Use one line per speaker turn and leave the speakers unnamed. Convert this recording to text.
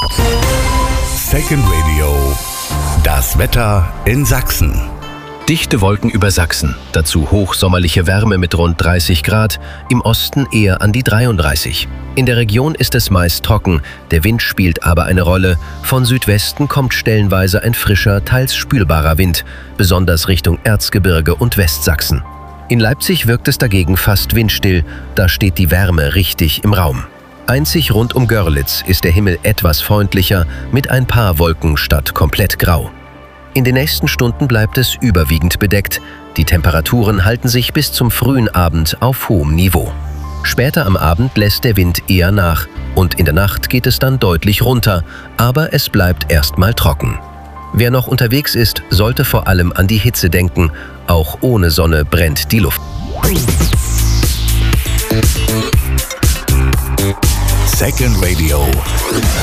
Second Radio. Das Wetter in Sachsen.
Dichte Wolken über Sachsen, dazu hochsommerliche Wärme mit rund 30 Grad, im Osten eher an die 33. In der Region ist es meist trocken, der Wind spielt aber eine Rolle. Von Südwesten kommt stellenweise ein frischer, teils spülbarer Wind, besonders Richtung Erzgebirge und Westsachsen. In Leipzig wirkt es dagegen fast windstill, da steht die Wärme richtig im Raum. Einzig rund um Görlitz ist der Himmel etwas freundlicher, mit ein paar Wolken statt komplett grau. In den nächsten Stunden bleibt es überwiegend bedeckt. Die Temperaturen halten sich bis zum frühen Abend auf hohem Niveau. Später am Abend lässt der Wind eher nach und in der Nacht geht es dann deutlich runter, aber es bleibt erstmal trocken. Wer noch unterwegs ist, sollte vor allem an die Hitze denken. Auch ohne Sonne brennt die Luft.
Second Radio.